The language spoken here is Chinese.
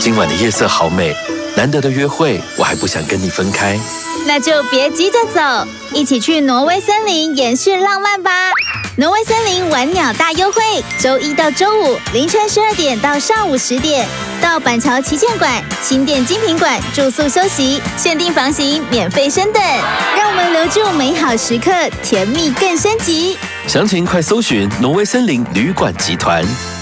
今晚的夜色好美，难得的约会，我还不想跟你分开。 那就别急着走，一起去挪威森林延续浪漫吧！挪威森林晚鸟大优惠，周一到周五凌晨12点到上午10点，到板桥旗舰馆、新店精品馆住宿休息，限定房型免费升等，让我们留住美好时刻，甜蜜更升级。 详情快搜寻挪威森林旅馆集团。